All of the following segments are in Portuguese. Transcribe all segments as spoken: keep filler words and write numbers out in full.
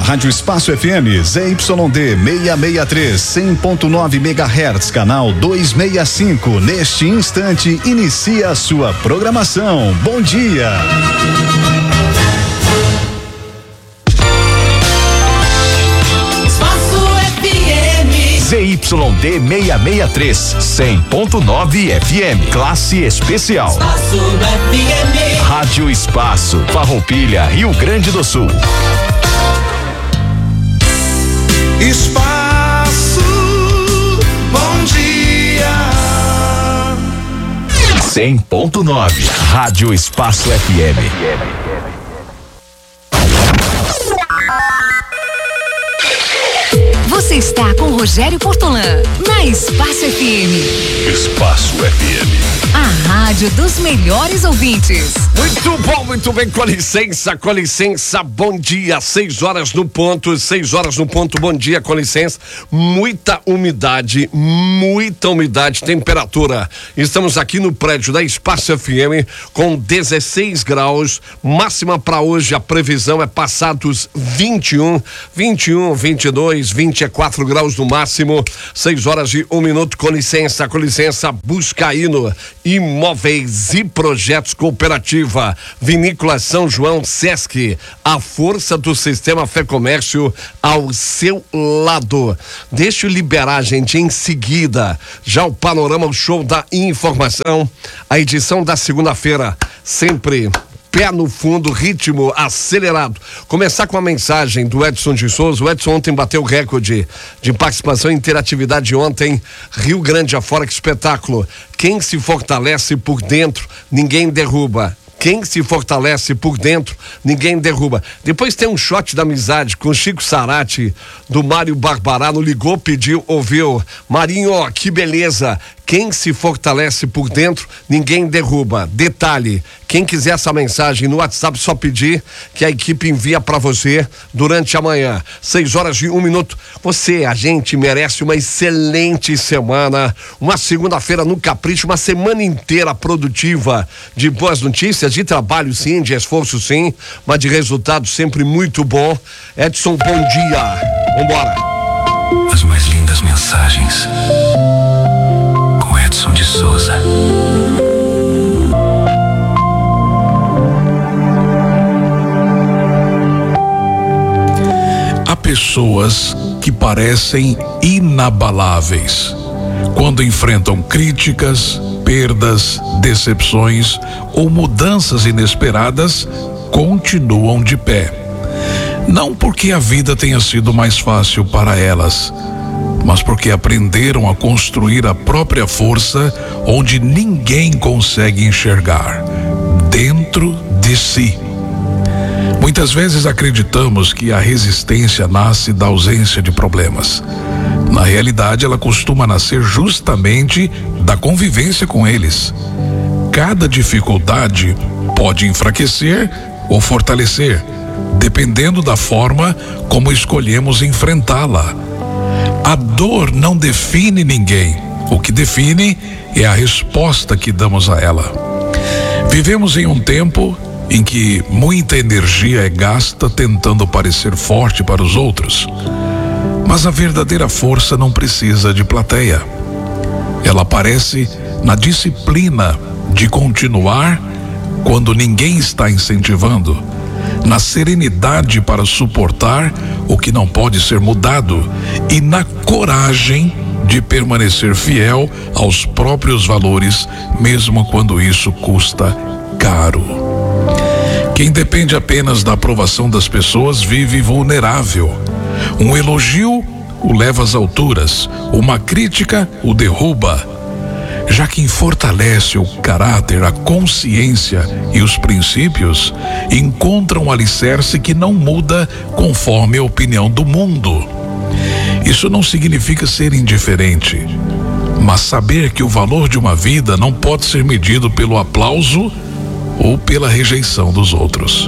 Rádio Espaço F M, Z Y D seiscentos e sessenta e três, cem ponto nove megahertz, canal duzentos e sessenta e cinco. Neste instante, inicia a sua programação. Bom dia. Z Y D seiscentos e sessenta e três, cem ponto nove F M, classe especial. Espaço F M. Rádio Espaço, Farroupilha, Rio Grande do Sul. Espaço, bom dia. cem ponto nove, Rádio Espaço F M. Você está com Rogério Portolã, na Espaço F M. Espaço F M. A rádio dos melhores ouvintes. Muito bom, muito bem, com licença, com licença, bom dia, seis horas no ponto, seis horas no ponto, bom dia, com licença, muita umidade, muita umidade, temperatura, estamos aqui no prédio da Espaço F M com dezesseis graus, máxima para hoje, a previsão é passar dos vinte e um, vinte e um, vinte e dois, vinte e quatro graus no máximo, seis horas e um minuto, com licença, com licença, Buscaíno, Imóveis e Projetos Cooperativa, Vinícola São João, Sesc, a força do sistema Fé Comércio ao seu lado. Deixa eu liberar, gente, em seguida, já o panorama, o show da informação, a edição da segunda-feira, sempre pé no fundo, ritmo acelerado. Começar com a mensagem do Edson de Souza. O Edson ontem bateu o recorde de participação e interatividade ontem, Rio Grande afora, que espetáculo. Quem se fortalece por dentro, ninguém derruba. Quem se fortalece por dentro, ninguém derruba. Depois tem um shot da amizade com Chico Sarati, do Mário Barbará, no ligou, pediu, ouviu. Marinho, que beleza. Quem se fortalece por dentro, ninguém derruba. Detalhe, quem quiser essa mensagem no WhatsApp, só pedir que a equipe envia para você durante a manhã. Seis horas e um minuto. Você, a gente, merece uma excelente semana, uma segunda-feira no capricho, uma semana inteira produtiva de boas notícias, de trabalho sim, de esforço sim, mas de resultado sempre muito bom. Edson, bom dia. Vambora. As mais lindas mensagens com Edson de Souza. Há pessoas que parecem inabaláveis quando enfrentam críticas, perdas, decepções ou mudanças inesperadas, continuam de pé. Não porque a vida tenha sido mais fácil para elas, mas porque aprenderam a construir a própria força onde ninguém consegue enxergar, dentro de si. Muitas vezes acreditamos que a resistência nasce da ausência de problemas. Na realidade, ela costuma nascer justamente da convivência com eles. Cada dificuldade pode enfraquecer ou fortalecer, dependendo da forma como escolhemos enfrentá-la. A dor não define ninguém. O que define é a resposta que damos a ela. Vivemos em um tempo em que muita energia é gasta tentando parecer forte para os outros. Mas a verdadeira força não precisa de plateia. Ela aparece na disciplina de continuar quando ninguém está incentivando, na serenidade para suportar o que não pode ser mudado e na coragem de permanecer fiel aos próprios valores, mesmo quando isso custa caro. Quem depende apenas da aprovação das pessoas vive vulnerável. Um elogio o leva às alturas, uma crítica o derruba. Já quem fortalece o caráter, a consciência e os princípios, encontra um alicerce que não muda conforme a opinião do mundo. Isso não significa ser indiferente, mas saber que o valor de uma vida não pode ser medido pelo aplauso ou pela rejeição dos outros.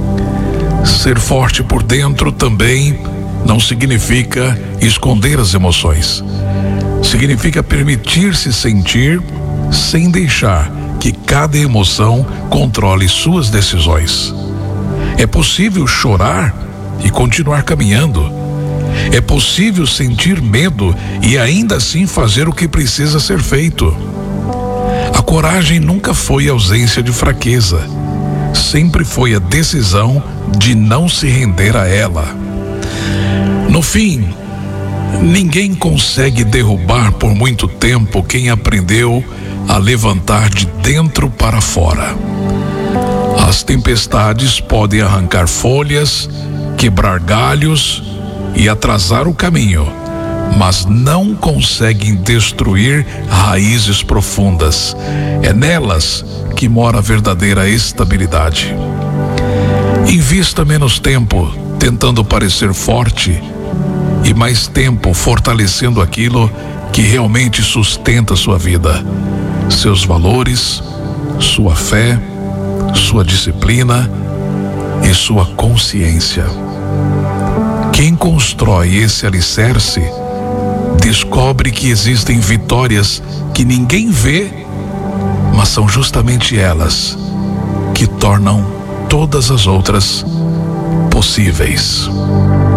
Ser forte por dentro também não significa esconder as emoções. Significa permitir-se sentir sem deixar que cada emoção controle suas decisões. É possível chorar e continuar caminhando. É possível sentir medo e ainda assim fazer o que precisa ser feito. A coragem nunca foi ausência de fraqueza, sempre foi a decisão de não se render a ela. No fim, ninguém consegue derrubar por muito tempo quem aprendeu a levantar de dentro para fora. As tempestades podem arrancar folhas, quebrar galhos e atrasar o caminho, mas não conseguem destruir raízes profundas. É nelas que mora a verdadeira estabilidade. Invista menos tempo tentando parecer forte e mais tempo fortalecendo aquilo que realmente sustenta sua vida, seus valores, sua fé, sua disciplina e sua consciência. Quem constrói esse alicerce descobre que existem vitórias que ninguém vê, mas são justamente elas que tornam todas as outras possíveis.